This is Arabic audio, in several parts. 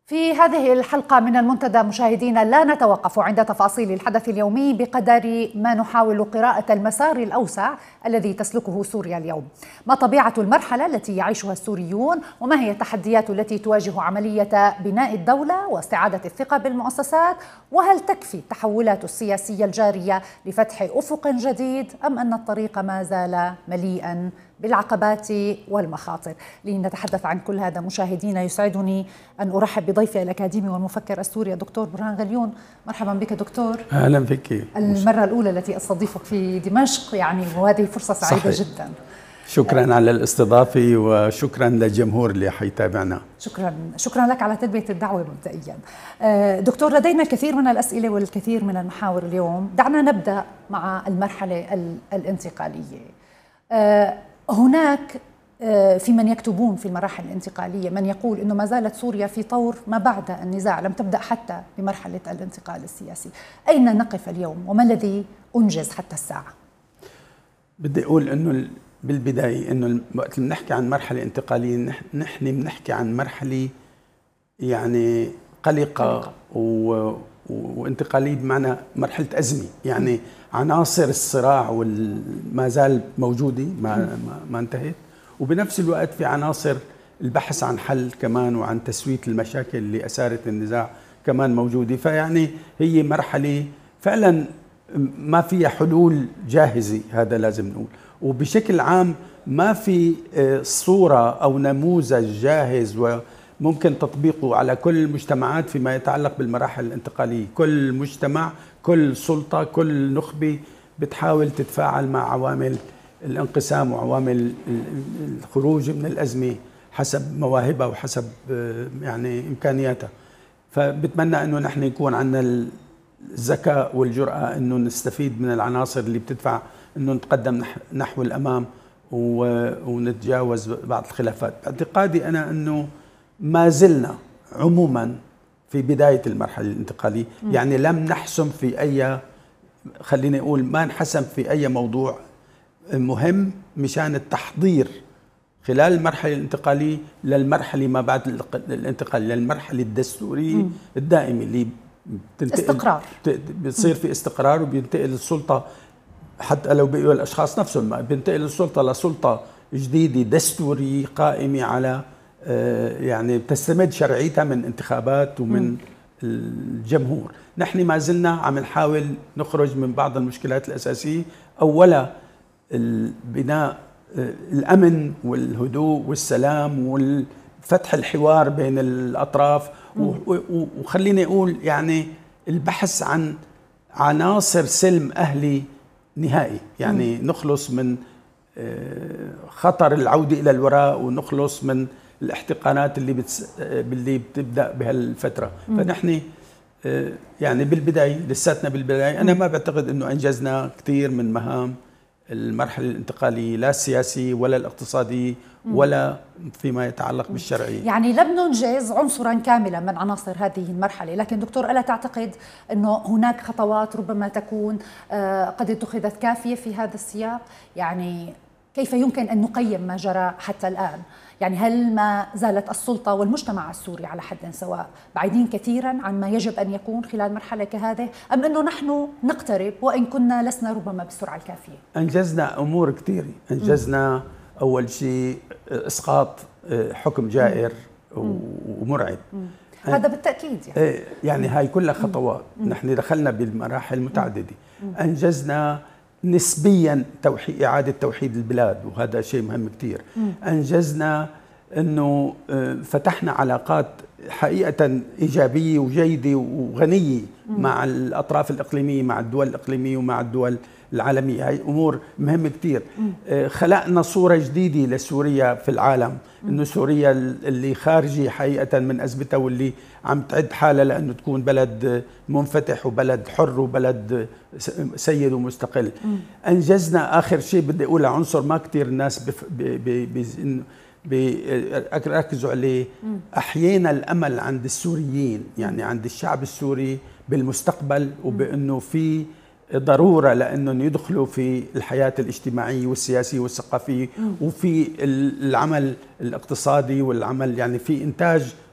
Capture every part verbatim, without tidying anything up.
في هذه الحلقة من المنتدى مشاهدينا لا نتوقف عند تفاصيل الحدث اليومي بقدر ما نحاول قراءة المسار الأوسع الذي تسلكه سوريا اليوم. ما طبيعة المرحلة التي يعيشها السوريون، وما هي التحديات التي تواجه عملية بناء الدولة واستعادة الثقة بالمؤسسات، وهل تكفي التحولات السياسية الجارية لفتح أفق جديد أم أن الطريق ما زال مليئا بالعقبات والمخاطر؟ لنتحدث عن كل هذا مشاهدينا يسعدني أن أرحب بضيفي الأكاديمي والمفكر السوري الدكتور برهان غليون. مرحبا بك دكتور. أهلا بك. المرة الأولى التي أستضيفك في دمشق يعني، وهذه فرصة سعيدة صحيح. جدا. شكرا على الاستضافة وشكرا للجمهور اللي حيتابعنا. شكرا شكرا لك على تلبية الدعوة مبدئيا. دكتور، لدينا الكثير من الأسئلة والكثير من المحاور اليوم. دعنا نبدأ مع المرحلة الانتقالية. هناك في من يكتبون في المراحل الانتقالية من يقول أنه ما زالت سوريا في طور ما بعد النزاع، لم تبدأ حتى بمرحلة الانتقال السياسي. أين نقف اليوم وما الذي أنجز حتى الساعة؟ بدي أقول أنه بالبداية أنه وقت اللي بنحكي عن مرحلة انتقالية نحن بنحكي عن مرحلة يعني قلقة و... وانتقالية بمعنى مرحلة أزمة، يعني عناصر الصراع وما زال موجودة ما, ما انتهت، وبنفس الوقت في عناصر البحث عن حل كمان وعن تسوية المشاكل اللي أثارت النزاع كمان موجودة. فيعني هي مرحلة فعلا ما فيها حلول جاهزة، هذا لازم نقول. وبشكل عام ما في صورة أو نموذج جاهز وممكن تطبيقه على كل المجتمعات فيما يتعلق بالمراحل الانتقالية. كل مجتمع، كل سلطة، كل نخبة بتحاول تتفاعل مع عوامل الانقسام وعوامل الخروج من الأزمة حسب مواهبها وحسب يعني إمكانياتها. فبتمنى أنه نحن يكون عندنا الذكاء والجرأة أنه نستفيد من العناصر اللي بتدفع أنه نتقدم نحو الأمام ونتجاوز بعض الخلافات. باعتقادي أنا أنه ما زلنا عموما في بداية المرحلة الانتقالية، يعني لم نحسم في أي، خليني أقول ما انحسم في أي موضوع مهم مشان التحضير خلال المرحلة الانتقالية للمرحلة ما بعد الانتقال، للمرحلة الدستورية الدائمة اللي بتنتقل استقرار، بتصير في استقرار وبينتقل السلطة، حتى لو بقوا الأشخاص نفسهم بينتقل السلطة لسلطة جديدة دستورية قائمة على يعني بتستمد شرعيتها من انتخابات ومن الجمهور. نحن ما زلنا عم نحاول نخرج من بعض المشكلات الأساسية، أولا البناء الأمن والهدوء والسلام والفتح الحوار بين الأطراف، وخليني أقول يعني البحث عن عناصر سلم أهلي نهائي، يعني م. نخلص من خطر العودة إلى الوراء ونخلص من الاحتقانات اللي بتس... اللي بتبدأ بهالفترة. م. فنحن يعني بالبداية لساتنا بالبداية. أنا ما بعتقد أنه أنجزنا كثير من مهام المرحلة الانتقالية، لا السياسية ولا الاقتصادية ولا فيما يتعلق بالشرعية. يعني لم ننجز عنصرا كاملا من عناصر هذه المرحلة. لكن دكتور، ألا تعتقد أنه هناك خطوات ربما تكون قد اتخذت كافية في هذا السياق؟ يعني كيف يمكن أن نقيم ما جرى حتى الآن؟ يعني هل ما زالت السلطة والمجتمع السوري على حد سواء بعيدين كثيرا عن ما يجب أن يكون خلال مرحلة كهذه، أم أنه نحن نقترب وإن كنا لسنا ربما بالسرعة الكافية؟ أنجزنا أمور كثيرة. أنجزنا م. أول شيء إسقاط حكم جائر م. ومرعب. م. هذا بالتأكيد يعني, يعني هاي كلها خطوات. م. نحن دخلنا بالمراحل متعددة. م. أنجزنا نسبيا توحيد إعادة توحيد البلاد، وهذا شيء مهم كتير. م. أنجزنا أنه فتحنا علاقات حقيقة إيجابية وجيدة وغنية م. مع الأطراف الإقليمية، مع الدول الإقليمية ومع الدول العالمية. هاي أمور مهمة كتير. م. خلقنا صورة جديدة لسوريا في العالم، أنه سوريا اللي خارجة حقيقة من أزمتها واللي عم تعد حالها لأنه تكون بلد منفتح وبلد حر وبلد سيد ومستقل. م. أنجزنا آخر شيء بدي أقول عنصر ما كتير الناس بف ب ب بيركزوا عليه، أحيينا الأمل عند السوريين، يعني عند الشعب السوري بالمستقبل وبأنه في ضرورة لأنهم يدخلوا في الحياة الاجتماعية والسياسية والثقافية وفي العمل الاقتصادي والعمل، يعني في إنتاج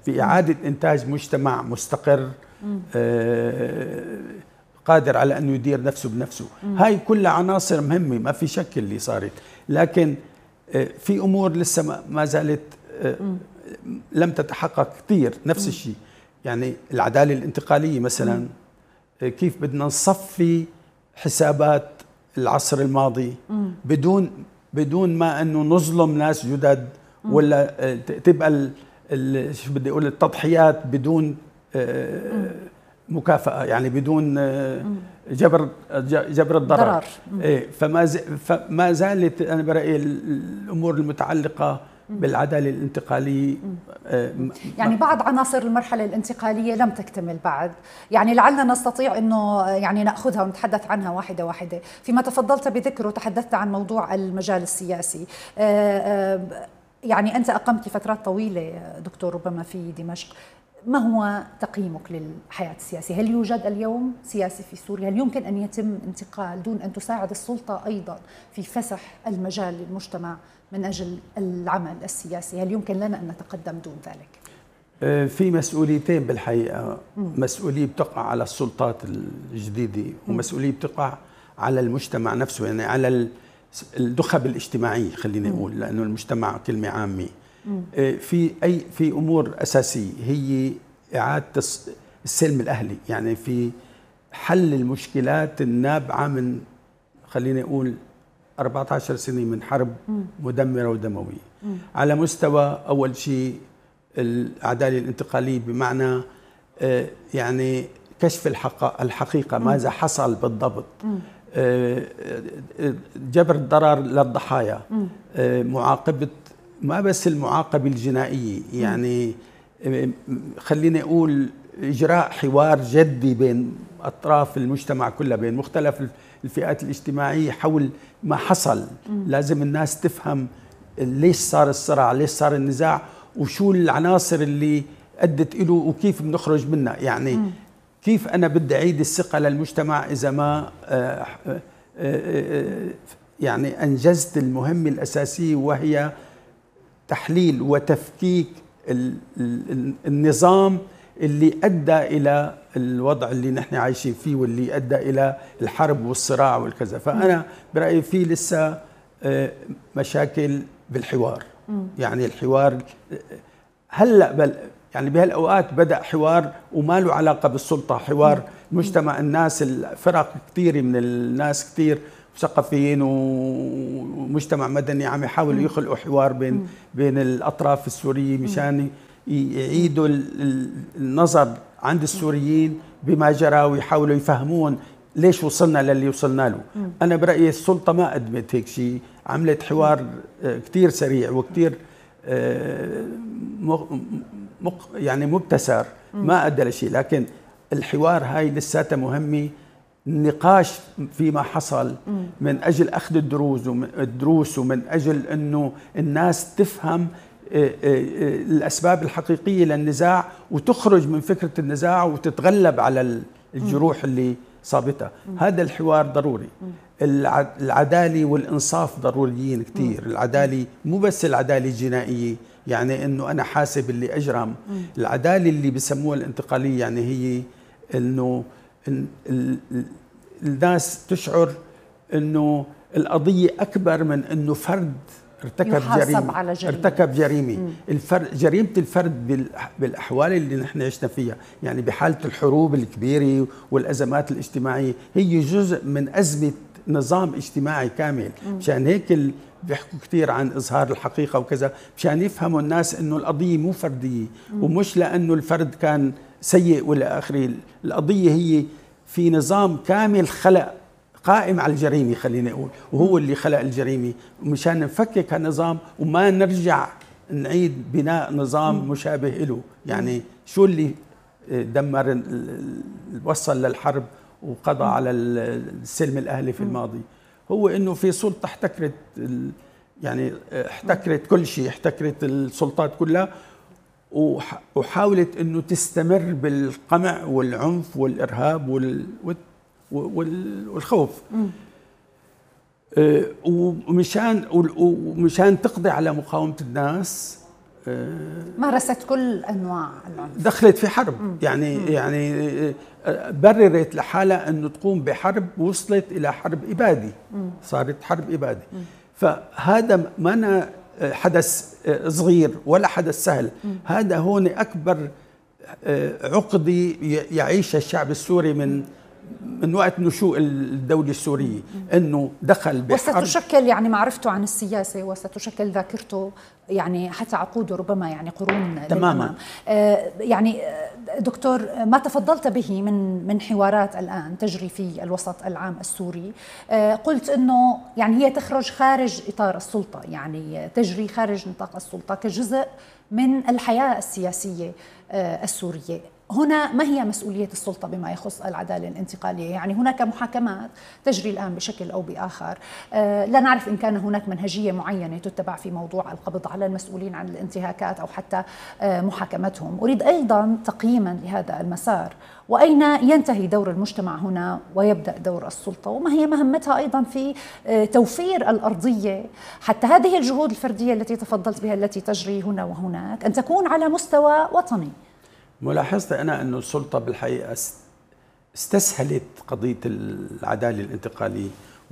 في إعادة إنتاج مجتمع مستقر آه قادر على أنه يدير نفسه بنفسه. مم. هاي كلها عناصر مهمة، ما في شك اللي صارت، لكن آه في أمور لسه ما زالت آه لم تتحقق كثير. نفس الشيء يعني العدالة الانتقالية مثلا، آه كيف بدنا نصفي حسابات العصر الماضي مم. بدون بدون ما أنه نظلم ناس جدد، ولا آه تبقى شو بدي أقول التضحيات بدون آه مكافأة، يعني بدون جبر جبر الضرر. إيه فما فما زالت انا برأيي الامور المتعلقة بالعدالة الانتقالية يعني بعض عناصر المرحلة الانتقالية لم تكتمل بعد، يعني لعلنا نستطيع انه يعني ناخذها ونتحدث عنها واحدة واحدة. فيما تفضلت بذكره تحدثت عن موضوع المجال السياسي، يعني انت اقمت فترات طويلة دكتور ربما في دمشق، ما هو تقييمك للحياة السياسية؟ هل يوجد اليوم سياسي في سوريا؟ هل يمكن أن يتم انتقال دون أن تساعد السلطة أيضا في فسح المجال للمجتمع من أجل العمل السياسي؟ هل يمكن لنا أن نتقدم دون ذلك؟ في مسؤوليتين بالحقيقة، مسؤولية بتقع على السلطات الجديدة ومسؤولية بتقع على المجتمع نفسه، يعني على النخب الاجتماعية خلينا نقول، لأنه المجتمع كلمة عامة. في أي في أمور أساسية هي إعادة السلم الأهلي، يعني في حل المشكلات النابعة من خلينا نقول أربعة عشر سنة من حرب مدمرة ودموية. على مستوى أول شيء العدالة الانتقالية، بمعنى يعني كشف الحقيقة ماذا حصل بالضبط، جبر الضرر للضحايا، معاقبة ما بس المعاقبة الجنائية، يعني خليني أقول إجراء حوار جدي بين أطراف المجتمع كلها، بين مختلف الفئات الاجتماعية حول ما حصل. لازم الناس تفهم ليش صار الصراع، ليش صار النزاع، وشو العناصر اللي أدت له وكيف بنخرج منها. يعني م. كيف أنا بدي أعيد الثقة للمجتمع إذا ما آآ آآ يعني أنجزت المهمة الأساسية، وهي تحليل وتفكيك النظام اللي أدى إلى الوضع اللي نحن عايشين فيه، واللي أدى إلى الحرب والصراع والكذا. فأنا برأيي في لسه مشاكل بالحوار، يعني الحوار هلأ بل يعني بهالأوقات بدأ حوار وما له علاقة بالسلطة، حوار مجتمع الناس، الفرق كثير من الناس كثير مثقفين ومجتمع مدني عم يحاولوا يخلقوا حوار بين م. بين الأطراف السورية مشان يعيدوا النظر عند السوريين بما جرى، ويحاولوا يفهمون ليش وصلنا للي وصلنا له. م. أنا برأيي السلطة ما قدمت هيك شيء، عملت حوار كتير سريع وكتير يعني مبتسر، ما أدى لشيء. لكن الحوار هاي لساتها مهمة، النقاش فيما حصل من أجل أخذ الدروس ومن الدروس ومن أجل أنه الناس تفهم الأسباب الحقيقية للنزاع وتخرج من فكرة النزاع وتتغلب على الجروح اللي صابتها. هذا الحوار ضروري. العدالة والإنصاف ضروريين كتير. العدالة مو بس العدالة الجنائية، يعني أنه أنا حاسب اللي أجرم. العدالة اللي بسموها الانتقالية يعني هي أنه الناس تشعر أنه القضية أكبر من أنه فرد ارتكب جريمة. على جريمة ارتكب جريمة. الفرد، جريمة الفرد بالأحوال اللي نحن عشنا فيها، يعني بحالة الحروب الكبيرة والأزمات الاجتماعية، هي جزء من أزمة نظام اجتماعي كامل. مشان هيك بيحكوا كثير عن إظهار الحقيقة وكذا، مشان يفهموا الناس أنه القضية مو فردية، ومش لأنه الفرد كان سيء ولا آخره. القضية هي في نظام كامل خلق قائم على الجريمة خلينا نقول، وهو اللي خلق الجريمة، ومشان نفكك هالنظام وما نرجع نعيد بناء نظام مشابه له. يعني شو اللي دمر وصل للحرب وقضى على السلم الأهلي في الماضي؟ هو إنه في سلطة احتكرت، يعني احتكرت كل شيء، احتكرت السلطات كلها، وحاولت إنه تستمر بالقمع والعنف والإرهاب وال والخوف، ومشان ومشان تقضي على مقاومة الناس مارست كل انواع العنف، دخلت في حرب. م. يعني م. يعني بررت لحالها انه تقوم بحرب وصلت الى حرب ابادي. م. صارت حرب ابادي. م. فهذا ما حدث صغير ولا حدث سهل. م. هذا هون اكبر عقدة يعيشها الشعب السوري من من وقت نشوء الدولة السورية، انه دخل بحرب وستشكل يعني معرفته عن السياسة وستشكل ذاكرته يعني حتى عقود ربما يعني قرون تماما. آه يعني دكتور، ما تفضلت به من من حوارات الآن تجري في الوسط العام السوري، آه قلت انه يعني هي تخرج خارج اطار السلطة، يعني تجري خارج نطاق السلطة كجزء من الحياة السياسية آه السورية. هنا ما هي مسؤولية السلطة بما يخص العدالة الانتقالية؟ يعني هناك محاكمات تجري الآن بشكل أو بآخر، آه لا نعرف إن كان هناك منهجية معينة تتبع في موضوع القبض على المسؤولين عن الانتهاكات أو حتى آه محاكمتهم. أريد أيضا تقييما لهذا المسار، وأين ينتهي دور المجتمع هنا ويبدأ دور السلطة، وما هي مهمتها أيضا في آه توفير الأرضية حتى هذه الجهود الفردية التي تفضلت بها التي تجري هنا وهناك أن تكون على مستوى وطني. ملاحظتي أنا أنه السلطة بالحقيقة استسهلت قضية العدالة الانتقالية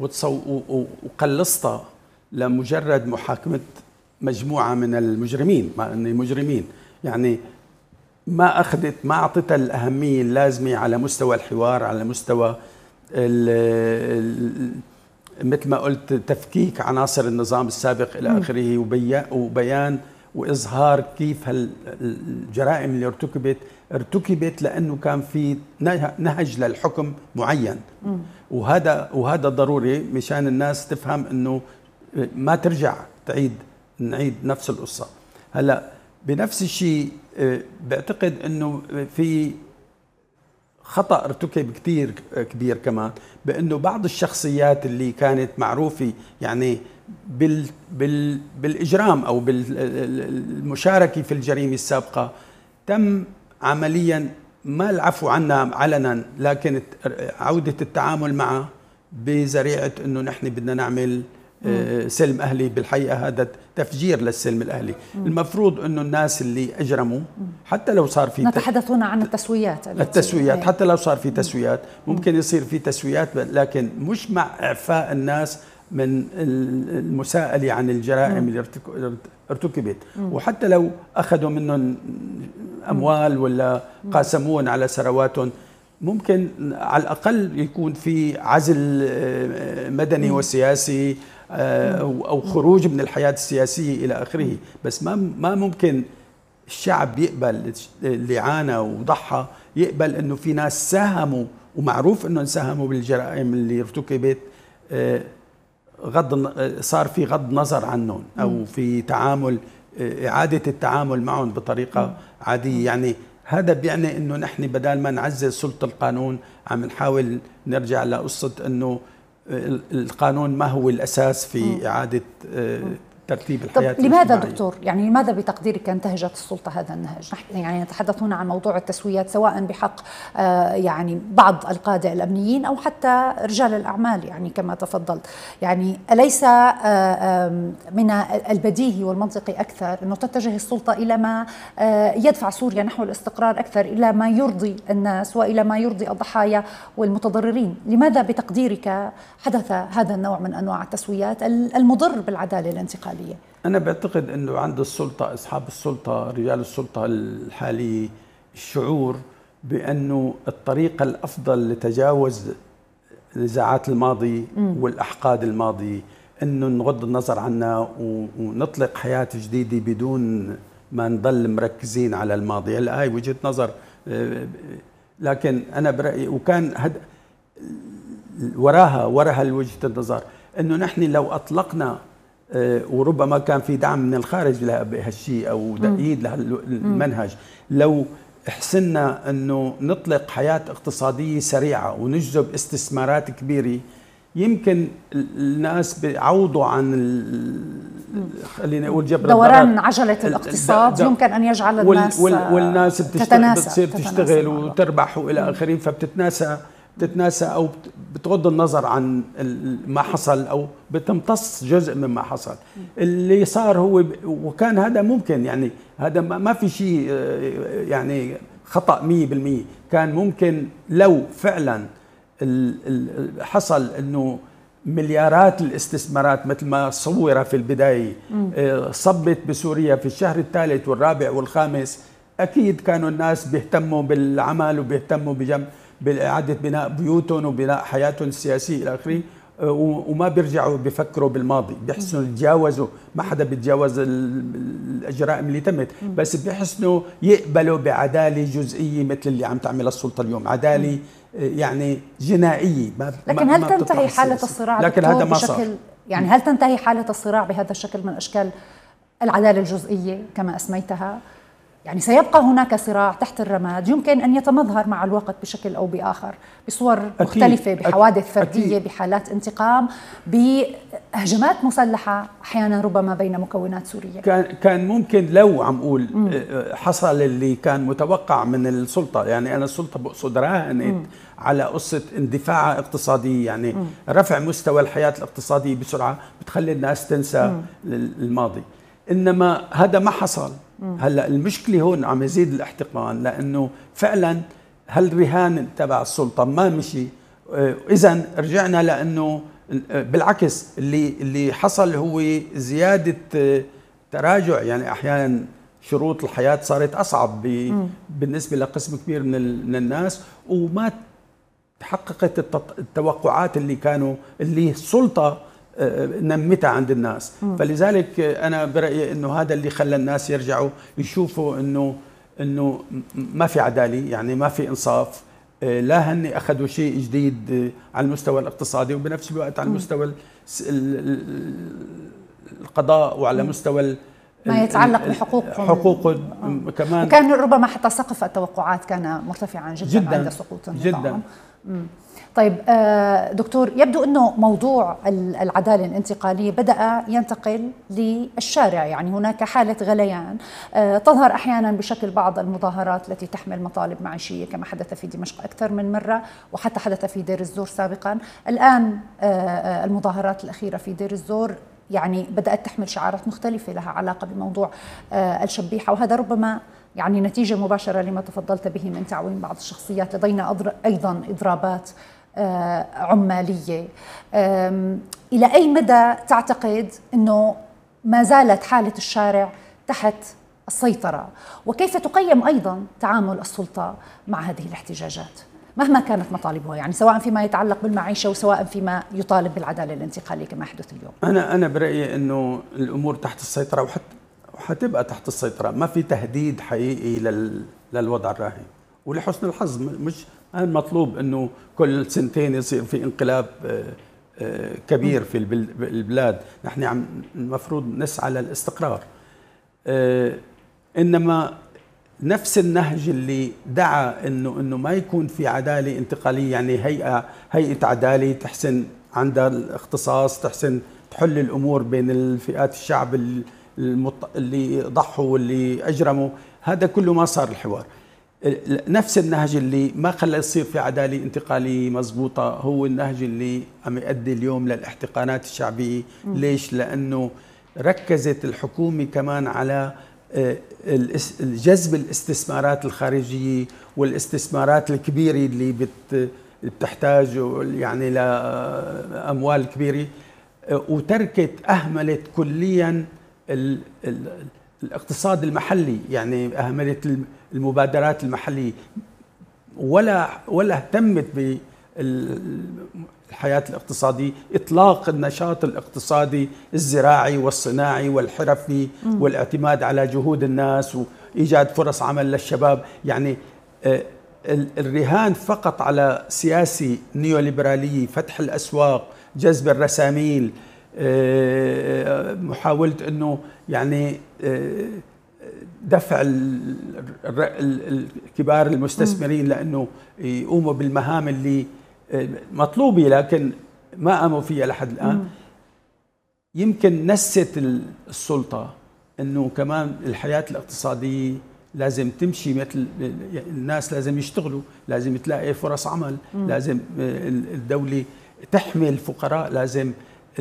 وقلصتها لمجرد محاكمة مجموعة من المجرمين، مع أن مجرمين يعني ما أخذت ما أعطتها الأهمية اللازمة على مستوى الحوار، على مستوى ال ال مثل ما قلت تفكيك عناصر النظام السابق إلى آخره، وبيان وإظهار كيف الجرائم اللي ارتكبت ارتكبت لأنه كان في نهج للحكم معين. م. وهذا وهذا ضروري مشان الناس تفهم إنه ما ترجع تعيد نعيد نفس القصة. هلا بنفس الشيء بعتقد إنه في خطأ ارتكب كتير كبير كمان، بأنه بعض الشخصيات اللي كانت معروفة يعني بال بال بالإجرام أو بالمشاركة في الجريمة السابقة تم عمليا ما العفو عنها علنا، لكن عودة التعامل معه بذريعة أنه نحن بدنا نعمل سلم أهلي. بالحقيقة هذا تفجير للسلم الأهلي. مم. المفروض أنه الناس اللي أجرموا حتى لو صار في نتحدث هنا عن التسويات التسويات حتى لو صار في تسويات ممكن يصير في تسويات، لكن مش مع إعفاء الناس من المساءلة عن الجرائم اللي ارتكبت. وحتى لو أخذوا منهم أموال ولا قاسمون على ثرواتهم، ممكن على الأقل يكون في عزل مدني وسياسي أو خروج من الحياة السياسية إلى آخره. بس ما ما ممكن الشعب يقبل اللي عانى وضحى يقبل إنه في ناس ساهموا ومعروف إنهم ساهموا بالجرائم اللي ارتكبت، غض صار في غض نظر عنهم أو في تعامل إعادة التعامل معهم بطريقة عادية. يعني هذا بيعني إنه نحن بدل ما نعزز سلطة القانون عم نحاول نرجع لقصة إنه القانون ما هو الأساس في إعادة ترتيب الحياة. طب لماذا دكتور، يعني لماذا بتقديرك انتهجت السلطة هذا النهج؟ يعني نتحدث هنا عن موضوع التسويات سواء بحق آه يعني بعض القادة الأمنيين أو حتى رجال الأعمال، يعني كما تفضلت. يعني أليس آه آه من البديهي والمنطقي أكثر أنه تتجه السلطة إلى ما آه يدفع سوريا نحو الاستقرار أكثر، إلى ما يرضي الناس وإلى ما يرضي الضحايا والمتضررين؟ لماذا بتقديرك حدث هذا النوع من أنواع التسويات المضر بالعدالة الانتقالية؟ أنا بعتقد أنه عند السلطة أصحاب السلطة رجال السلطة الحالي الشعور بأنه الطريقة الأفضل لتجاوز نزاعات الماضي والأحقاد الماضي أنه نغض النظر عنها ونطلق حياة جديدة بدون ما نضل مركزين على الماضي. هلا هاي وجهة نظر، لكن أنا برأيي وكان هد وراها وراها وجهة النظر أنه نحن لو أطلقنا وربما كان في دعم من الخارج لهالشيء أو تأييد لهالمنهج، لو حسنا أنه نطلق حياة اقتصادية سريعة ونجذب استثمارات كبيرة، يمكن الناس بيعوضوا عن خلينا نقول جبر دوران عجلة الاقتصاد يمكن أن يجعل الناس وال والناس بتصير تشتغل وتربح وإلى آخره، فبتتناسى بتتناسى أو بتغض النظر عن ما حصل أو بتمتص جزء مما حصل. اللي صار هو وكان هذا ممكن، يعني هذا ما في شيء يعني خطأ مية بالمية. كان ممكن لو فعلا حصل أنه مليارات الاستثمارات مثل ما صور في البداية صبت بسوريا في الشهر الثالث والرابع والخامس، أكيد كانوا الناس بيهتموا بالعمل وبيهتموا بجنب بإعادة بناء بيوتهم وبناء حياتهم السياسية إلى آخره، وما بيرجعوا بيفكروا بالماضي، بيحسنوا يتجاوزوا. ما حدا بيتجاوز الجرائم اللي تمت، بس بيحسنوا يقبلوا بعدالة جزئية مثل اللي عم تعمل السلطة اليوم، عدالة يعني جنائية. ما لكن ما هل ما تنتهي حالة الصراع لكن هذا ما بشكل صار. يعني هل تنتهي حالة الصراع بهذا الشكل من أشكال العدالة الجزئية كما أسميتها؟ يعني سيبقى هناك صراع تحت الرماد يمكن أن يتمظهر مع الوقت بشكل أو بآخر بصور أكيد مختلفة، بحوادث فردية، أكيد بحالات انتقام، بهجمات مسلحة أحيانا ربما بين مكونات سورية. كان كان ممكن لو عم أقول حصل اللي كان متوقع من السلطة، يعني أنا السلطة بقصد راهنت على قصة اندفاع اقتصادي، يعني م. رفع مستوى الحياة الاقتصادية بسرعة بتخلي الناس تنسى م. الماضي، إنما هذا ما حصل. هلا المشكله هون عم يزيد الاحتقان، لانه فعلا هالرهان تبع السلطه ما مشي. اذا رجعنا لانه بالعكس اللي اللي حصل هو زياده تراجع، يعني احيانا شروط الحياه صارت اصعب بالنسبه لقسم كبير من من الناس، وما تحققت التوقعات اللي كانوا اللي السلطه نمتها عند الناس. م. فلذلك أنا برأيي أنه هذا اللي خلى الناس يرجعوا يشوفوا أنه أنه ما في عدالة، يعني ما في إنصاف. لا هن أخذوا شيء جديد على المستوى الاقتصادي وبنفس الوقت على المستوى القضاء وعلى مستوى ما يتعلق بحقوقهم حقوقهم كمان. وكان ربما حتى سقف التوقعات كان مرتفعا جدا, جداً عند سقوط النظام. جدا. مم. طيب دكتور، يبدو أنه موضوع العدالة الانتقالية بدأ ينتقل للشارع، يعني هناك حالة غليان تظهر أحيانا بشكل بعض المظاهرات التي تحمل مطالب معيشية كما حدث في دمشق أكثر من مرة، وحتى حدث في دير الزور سابقا. الآن المظاهرات الأخيرة في دير الزور يعني بدأت تحمل شعارات مختلفة لها علاقة بموضوع الشبيحة، وهذا ربما يعني نتيجة مباشرة لما تفضلت به من تعويم بعض الشخصيات. لدينا أيضا إضرابات عمالية. إلى أي مدى تعتقد أنه ما زالت حالة الشارع تحت السيطرة، وكيف تقيم أيضا تعامل السلطة مع هذه الاحتجاجات مهما كانت مطالبها، يعني سواء فيما يتعلق بالمعيشة وسواء فيما يطالب بالعدالة الانتقالية كما يحدث اليوم؟ أنا أنا برأيي أنه الأمور تحت السيطرة، وحتى وحتبقى تحت السيطرة. ما في تهديد حقيقي لل للوضع الراهن، ولحسن الحظ مش المطلوب انه كل سنتين يصير في انقلاب كبير في البلاد. نحن عم المفروض نسعى للاستقرار، انما نفس النهج اللي دعا انه انه ما يكون في عداله انتقاليه، يعني هيئه هيئه عداله تحسن عندها الاختصاص، تحسن تحل الامور بين الفئات الشعب اللي ضحوا واللي اجرموا. هذا كله ما صار الحوار. نفس النهج اللي ما خلى يصير في عداله انتقاليه مضبوطه هو النهج اللي عم يؤدي اليوم للاحتقانات الشعبيه. م. ليش؟ لانه ركزت الحكومه كمان على جذب الاستثمارات الخارجيه والاستثمارات الكبيره اللي بت بتحتاج يعني لاموال كبيره، وتركت اهملت كليا ال ال الاقتصاد المحلي، يعني أهملت المبادرات المحلية، ولا ولا اهتمت بالحياة الاقتصادية. إطلاق النشاط الاقتصادي الزراعي والصناعي والحرفي م. والاعتماد على جهود الناس وإيجاد فرص عمل للشباب. يعني الرهان فقط على سياسي نيوليبرالية، فتح الأسواق، جذب الرساميل، محاولة أنه يعني دفع الكبار المستثمرين لأنه يقوموا بالمهام اللي مطلوبة لكن ما قاموا فيها لحد الآن. يمكن نست السلطة أنه كمان الحياة الاقتصادية لازم تمشي مثل الناس، لازم يشتغلوا، لازم تلاقي فرص عمل، م. لازم الدولة تحمي الفقراء، لازم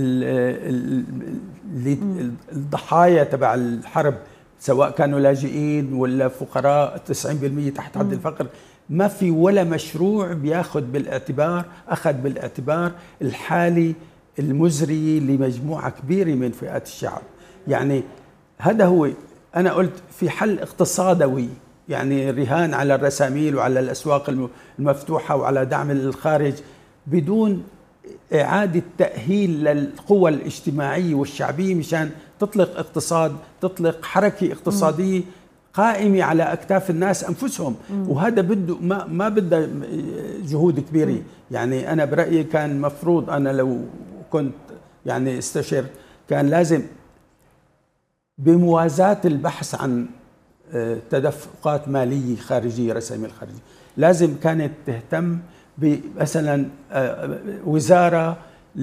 الضحايا تبع الحرب سواء كانوا لاجئين ولا فقراء تسعين بالمئة تحت حد الفقر، ما في ولا مشروع بياخذ بالاعتبار أخذ بالاعتبار الحالي المزري لمجموعة كبيرة من فئات الشعب. يعني هذا هو، أنا قلت في حل اقتصادي، يعني رهان على الرساميل وعلى الأسواق المفتوحة وعلى دعم الخارج بدون إعادة تأهيل للقوى الاجتماعية والشعبية مشان تطلق اقتصاد، تطلق حركة اقتصادية قائمة على أكتاف الناس أنفسهم. وهذا بده ما ما بده جهود كبيرة. يعني أنا برأيي كان مفروض، أنا لو كنت يعني استشر، كان لازم بموازاة البحث عن تدفقات مالية خارجية، رسائل خارجية، لازم كانت تهتم مثلا وزارة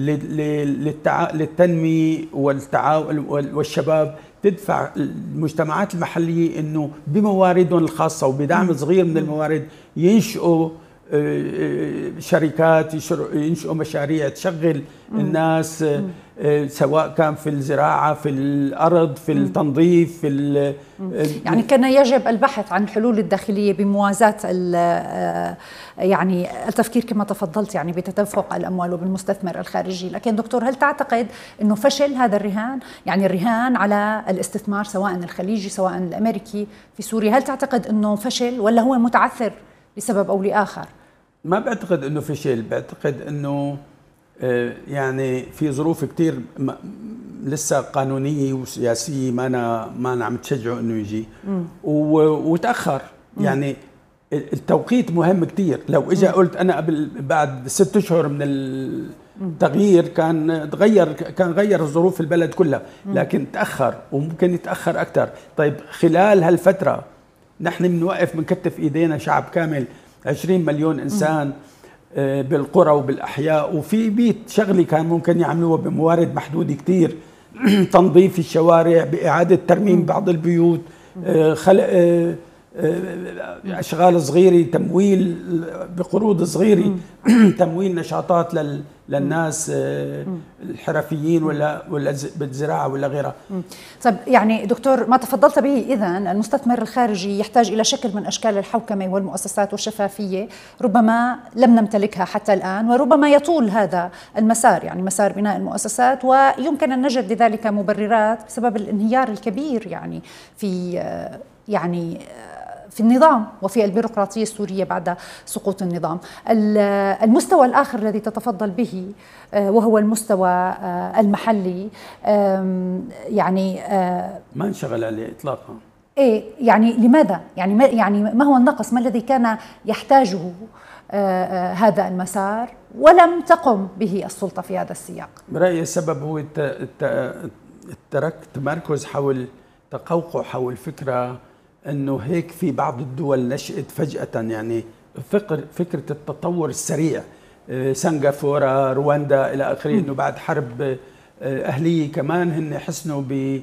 للتنمية والتعاون والشباب تدفع المجتمعات المحلية انه بمواردهم الخاصة وبدعم صغير من الموارد ينشئوا شركات، ينشئوا مشاريع تشغل الناس، سواء كان في الزراعة، في الأرض، في التنظيف، في يعني كان يجب البحث عن الحلول الداخلية بموازاة يعني التفكير كما تفضلت يعني بتدفق الأموال وبالمستثمر الخارجي. لكن دكتور، هل تعتقد أنه فشل هذا الرهان، يعني الرهان على الاستثمار سواء الخليجي سواء الأمريكي في سوريا، هل تعتقد أنه فشل ولا هو متعثر لسبب أو لآخر؟ ما بعتقد أنه فشل، بعتقد أنه يعني في ظروف كتير لسه قانونية وسياسية ما أنا ما أنا عم تشجعه إنه يجي وتأخر. يعني التوقيت مهم كتير. لو إجا قلت أنا قبل بعد ست أشهر من التغيير كان تغير كان غير ظروف البلد كلها، لكن تأخر وممكن يتأخر أكتر. طيب خلال هالفترة نحن بنوقف بنكتف إيدينا شعب كامل عشرين مليون إنسان بالقرى وبالأحياء، وفي بيت شغلي كان ممكن يعملوها بموارد محدودة كتير، تنظيف الشوارع، بإعادة ترميم بعض البيوت، خلق أشغال صغيرة، تمويل بقروض صغيرة، تمويل نشاطات للناس الحرفيين ولا ولا بالزراعة ولا غيرها. طيب يعني دكتور، ما تفضلت به، إذن المستثمر الخارجي يحتاج إلى شكل من أشكال الحوكمة والمؤسسات والشفافية ربما لم نمتلكها حتى الآن، وربما يطول هذا المسار، يعني مسار بناء المؤسسات، ويمكن أن نجد لذلك مبررات بسبب الانهيار الكبير يعني في يعني في النظام وفي البيروقراطية السورية بعد سقوط النظام. المستوى الآخر الذي تتفضل به وهو المستوى المحلي، يعني ما انشغل عليه إطلاقا. إيه يعني لماذا؟ يعني ما يعني ما هو النقص؟ ما الذي كان يحتاجه هذا المسار ولم تقم به السلطة في هذا السياق؟ برأيي السبب هو الترك تمركز حول تقوقع حول فكرة انه هيك في بعض الدول نشأت فجأة، يعني فكر فكرة التطور السريع، سنغافورة، رواندا الى اخره، انه بعد حرب اهلية كمان هن حسنوا ب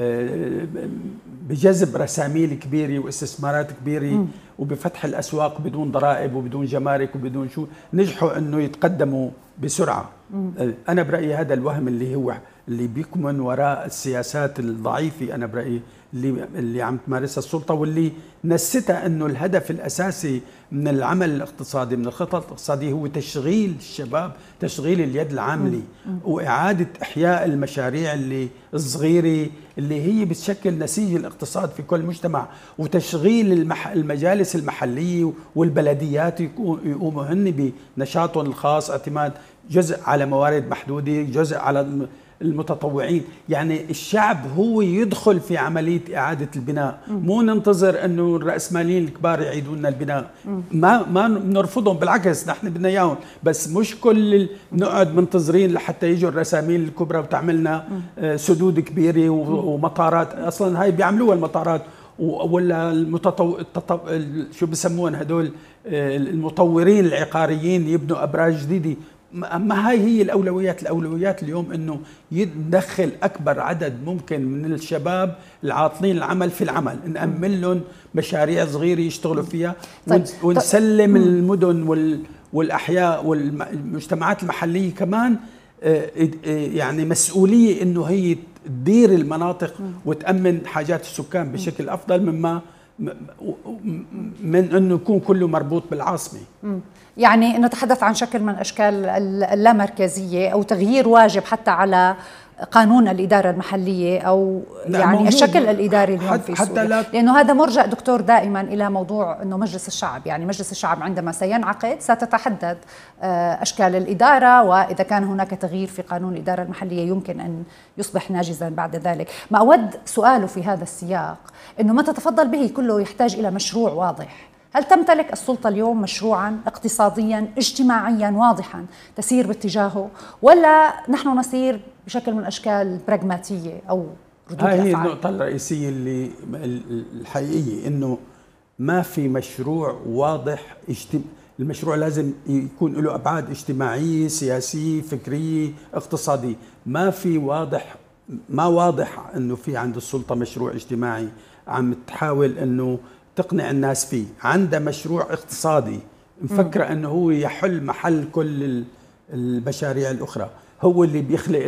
بجذب رساميل كبيرة واستثمارات كبيرة وبفتح الاسواق بدون ضرائب وبدون جمارك وبدون شو، نجحوا انه يتقدموا بسرعة. انا برأيي هذا الوهم اللي هو اللي بيكمن وراء السياسات الضعيفة، انا برأيي اللي اللي عم تمارسها السلطة، واللي نستها انه الهدف الاساسي من العمل الاقتصادي، من الخطط الاقتصادية، هو تشغيل الشباب، تشغيل اليد العاملة، واعادة احياء المشاريع اللي الصغيرة اللي هي بتشكل نسيج الاقتصاد في كل مجتمع، وتشغيل المح المجالس المحلية والبلديات يقوموا هن بنشاطهم الخاص، اعتماد جزء على موارد محدودة، جزء على المتطوعين. يعني الشعب هو يدخل في عملية إعادة البناء، مو ننتظر أنه الرأسماليين الكبار يعيدوا لنا البناء. ما ما نرفضهم، بالعكس نحن بدنا إياهم، بس مش كل نقعد منتظرين لحتى يجوا الرساميل الكبرى وتعملنا سدود كبيرة ومطارات. أصلا هاي بيعملوها المطارات ولا المتطو... التطو... شو بسموهم هدول المطورين العقاريين يبنوا أبراج جديدة، ما هاي هي الأولويات. الأولويات اليوم أنه يدخل أكبر عدد ممكن من الشباب العاطلين العمل في العمل، نأمن لهم مشاريع صغيرة يشتغلوا فيها. طيب. ونسلم طيب. المدن والأحياء والمجتمعات المحلية كمان يعني مسؤولية أنه هي تدير المناطق وتأمن حاجات السكان بشكل أفضل مما من أنه يكون كله مربوط بالعاصمة. يعني نتحدث عن شكل من أشكال اللامركزية أو تغيير واجب حتى على قانون الإدارة المحلية أو يعني الشكل الإداري اليوم في سوريا، لأنه هذا مرجع دكتور دائما إلى موضوع أنه مجلس الشعب، يعني مجلس الشعب عندما سينعقد ستتحدد أشكال الإدارة، وإذا كان هناك تغيير في قانون الإدارة المحلية يمكن أن يصبح ناجزا بعد ذلك. ما أود سؤاله في هذا السياق أنه ما تتفضل به كله يحتاج إلى مشروع واضح. هل تمتلك السلطة اليوم مشروعا اقتصاديا اجتماعيا واضحا تسير باتجاهه، ولا نحن نسير بشكل من أشكال البراغماتية أو ردود الأفعال؟ هاي النقطة الرئيسية اللي الحقيقية، إنه ما في مشروع واضح. اجتم... المشروع لازم يكون له أبعاد اجتماعية سياسية فكرية اقتصادية. ما في واضح ما واضح إنه في عند السلطة مشروع اجتماعي عم تحاول إنه تقنع الناس فيه. عنده مشروع اقتصادي مفكرة أنه هو يحل محل كل المشاريع الأخرى، هو اللي بيخلق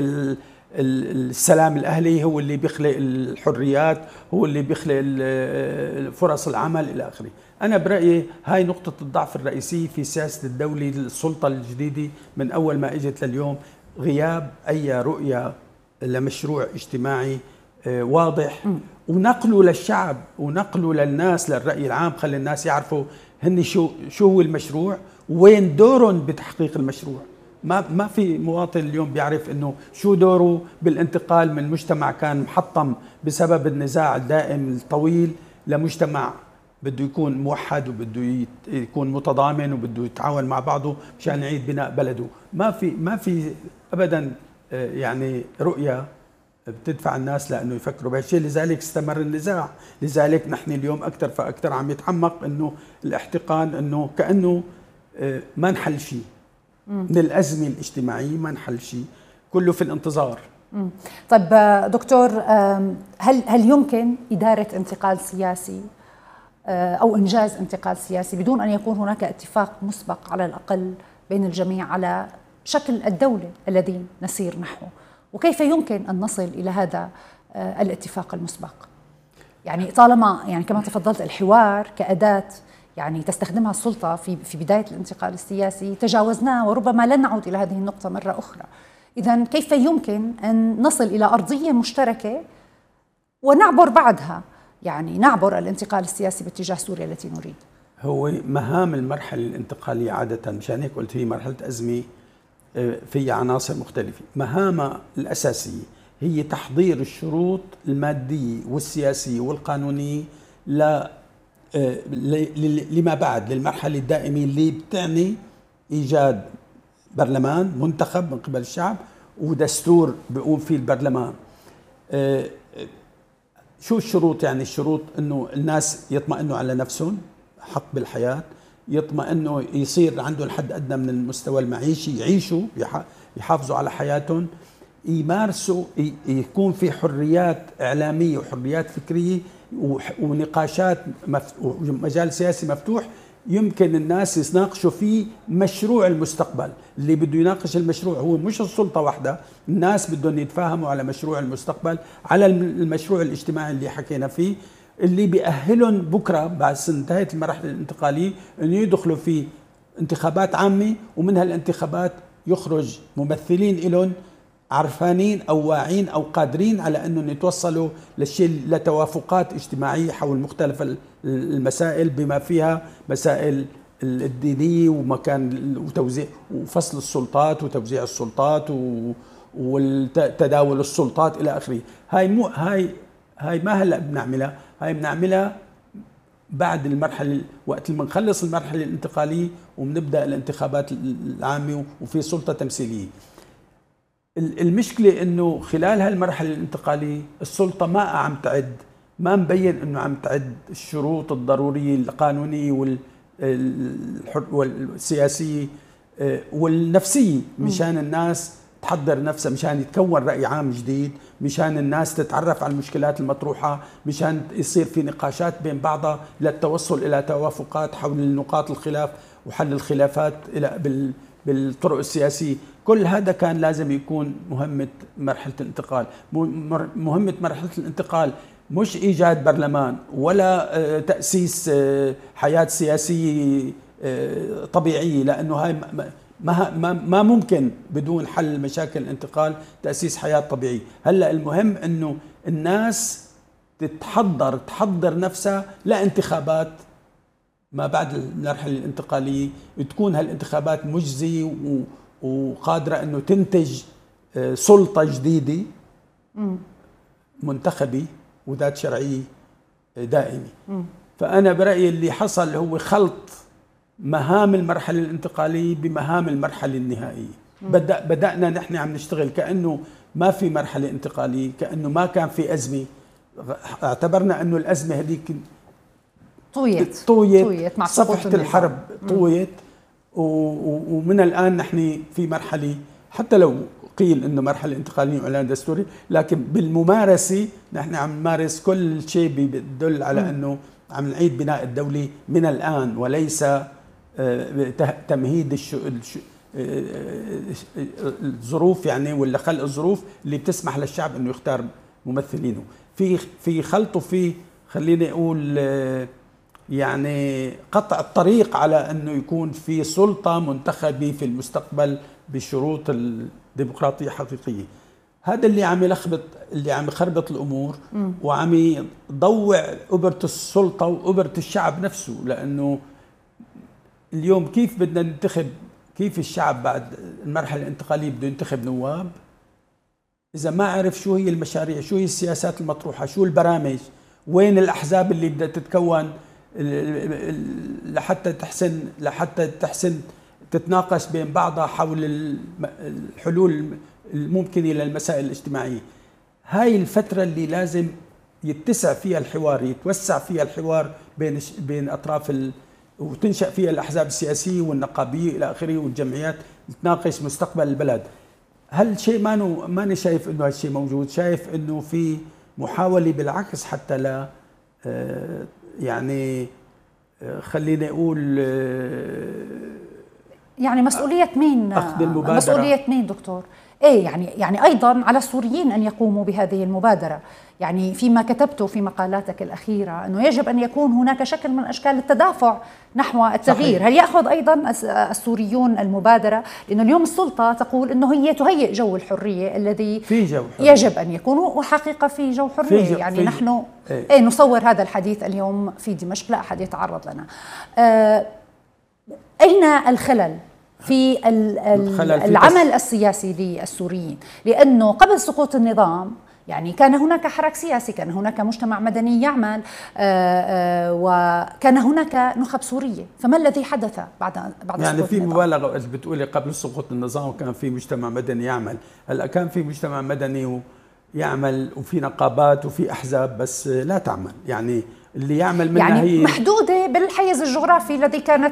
السلام الأهلي، هو اللي بيخلق الحريات، هو اللي بيخلق فرص العمل إلى آخره. أنا برأيي هاي نقطة الضعف الرئيسية في سياسة الدولة السلطة الجديدة من أول ما إجت لليوم، غياب أي رؤية لمشروع اجتماعي واضح ونقله للشعب ونقله للناس للرأي العام. خلي الناس يعرفوا هن شو شو هو المشروع وين دورهم بتحقيق المشروع. ما ما في مواطن اليوم بيعرف انه شو دوره بالانتقال من مجتمع كان محطم بسبب النزاع الدائم الطويل لمجتمع بده يكون موحد وبده يكون متضامن وبده يتعاون مع بعضه مشان يعيد بناء بلده. ما في ما في ابدا يعني رؤية بتدفع الناس لأنه يفكروا بهالشيء. لذلك استمر النزاع، لذلك نحن اليوم أكثر فأكثر عم يتعمق إنه الاحتقان، إنه كأنه ما انحل شيء من الأزمة الاجتماعية، ما انحل شيء، كله في الانتظار. طيب دكتور، هل هل يمكن إدارة انتقال سياسي أو إنجاز انتقال سياسي بدون أن يكون هناك اتفاق مسبق على الأقل بين الجميع على شكل الدولة الذي نسير نحوه؟ وكيف يمكن أن نصل إلى هذا الاتفاق المسبق؟ يعني طالما يعني كما تفضلت الحوار كأداة يعني تستخدمها السلطة في في بداية الانتقال السياسي تجاوزناه وربما لن نعود إلى هذه النقطة مرة أخرى. إذن كيف يمكن أن نصل إلى أرضية مشتركة ونعبر بعدها، يعني نعبر الانتقال السياسي باتجاه سوريا التي نريد؟ هو مهام المرحلة الانتقالية عادة، مشان هيك قلت هي مرحلة أزمة في عناصر مختلفة. مهامها الأساسية هي تحضير الشروط المادية والسياسية والقانونية لما بعد، للمرحلة الدائمة اللي بتعني إيجاد برلمان منتخب من قبل الشعب ودستور بيقوم فيه البرلمان. شو الشروط؟ يعني الشروط إنه الناس يطمئنوا على نفسهم، حق بالحياة، يطمئنوا يصير عندهم حد أدنى من المستوى المعيشي، يعيشوا يحافظوا على حياتهم، يمارسوا، يكون في حريات إعلامية وحريات فكرية ونقاشات ومجال سياسي مفتوح يمكن الناس يتناقشوا فيه مشروع المستقبل. اللي بده يناقش المشروع هو مش السلطة واحدة، الناس بدهم يتفاهموا على مشروع المستقبل، على المشروع الاجتماعي اللي حكينا فيه، اللي بيأهلهم بكرة بعد انتهاية المراحل الانتقالية أن يدخلوا في انتخابات عامة، ومن هالانتخابات يخرج ممثلين إلهم عرفانين أو واعين أو قادرين على أنهم يتوصلوا للشيء لتوافقات اجتماعية حول مختلف المسائل بما فيها مسائل الدينية ومكان وتوزيع وفصل السلطات وتوزيع السلطات وتداول السلطات إلى آخره. هاي مو هاي هاي ما هلا بنعملها، هاي بنعملها بعد المرحلة، وقت ما نخلص المرحلة الانتقالية وبنبدأ الانتخابات العامة وفي سلطة تمثيلية. المشكلة إنه خلال هالمرحلة الانتقالية السلطة ما عم تعد، ما مبين إنه عم تعد الشروط الضرورية القانونية والسياسية والنفسية مشان الناس تحضر نفسها، مشان يتكون رأي عام جديد، مشان الناس تتعرف على المشكلات المطروحة، مشان يصير في نقاشات بين بعضها للتوصل إلى توافقات حول نقاط الخلاف وحل الخلافات إلى بالطرق السياسية. كل هذا كان لازم يكون مهمة مرحلة الانتقال. مهمة مرحلة الانتقال مش إيجاد برلمان ولا تأسيس حياة سياسية طبيعية، لأنه هاي ما ما ممكن بدون حل مشاكل الانتقال تأسيس حياة طبيعية. هلا المهم إنه الناس تتحضر تحضر نفسها لانتخابات ما بعد المرحلة الانتقالية، تكون هالانتخابات مجزية وقادرة إنه تنتج سلطة جديدة منتخبة وذات شرعية دائمة. فأنا برأيي اللي حصل هو خلط مهام المرحلة الانتقالية بمهام المرحلة النهائية. بدأ بدأنا نحن عم نشتغل كأنه ما في مرحلة انتقالية، كأنه ما كان في أزمة. اعتبرنا أنه الأزمة هذيك طويت طويت, طويت مع صفحة الحرب طويت، ومن الآن نحن في مرحلة، حتى لو قيل أنه مرحلة انتقالية وإعلان دستوري، لكن بالممارسة نحن عم نمارس كل شيء بيدل على أنه عم نعيد بناء الدولة من الآن، وليس تمهيد الظروف يعني ولا خلق الظروف اللي بتسمح للشعب انه يختار ممثلينه. في في خلط وفي خليني اقول يعني قطع الطريق على انه يكون في سلطة منتخبة في المستقبل بشروط الديمقراطية حقيقية. هذا اللي عم يلخبط، اللي عم يخربط الامور م. وعم يضوع أبرة السلطة وأبرة الشعب نفسه. لانه اليوم كيف بدنا ننتخب، كيف الشعب بعد المرحلة الانتقالية بده ينتخب نواب إذا ما عرف شو هي المشاريع، شو هي السياسات المطروحة، شو البرامج، وين الأحزاب اللي بدها تتكون لحتى تحسن لحتى تحسن تتناقش بين بعضها حول الحلول الممكنة للمسائل الاجتماعية. هاي الفترة اللي لازم يتسع فيها الحوار، يتوسع فيها الحوار بين بين أطراف ال وتنشأ فيها الأحزاب السياسية والنقابية إلى آخره والجمعيات تناقش مستقبل البلد. هل شيء ما نو ماني شايف إنه هالشيء موجود، شايف إنه في محاولة بالعكس حتى لا آه يعني آه خليني أقول آه يعني مسؤولية مين؟ أخذ المبادرة. مسؤولية مين دكتور؟ ايه يعني يعني ايضا على السوريين ان يقوموا بهذه المبادره. يعني فيما كتبته في مقالاتك الاخيره انه يجب ان يكون هناك شكل من اشكال التدافع نحو التغيير. صحيح. هل ياخذ ايضا السوريون المبادره؟ لانه اليوم السلطه تقول انه هي تهيئ جو الحريه الذي في جو حرية. يجب ان يكون، وحقيقه في جو حريه. في جو يعني في نحن ايه. ايه نصور هذا الحديث اليوم في دمشق، لا احد يتعرض لنا. آه اين الخلل في العمل السياسي للسوريين؟ لأنه قبل سقوط النظام يعني كان هناك حراك سياسي، كان هناك مجتمع مدني يعمل، وكان هناك نخب سورية. فما الذي حدث بعد بعد يعني سقوط في النظام؟ مبالغة بتقولي قبل سقوط النظام كان في مجتمع مدني يعمل. هلا كان في مجتمع مدني يعمل وفي نقابات وفي أحزاب بس لا تعمل، يعني اللي يعمل منها يعني هي محدودة بالحيز الجغرافي الذي كانت